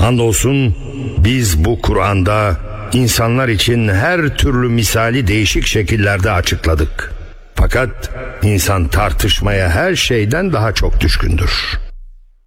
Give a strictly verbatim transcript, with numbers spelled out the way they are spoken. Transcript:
Andolsun biz bu Kur'an'da insanlar için her türlü misali değişik şekillerde açıkladık. Fakat insan tartışmaya her şeyden daha çok düşkündür.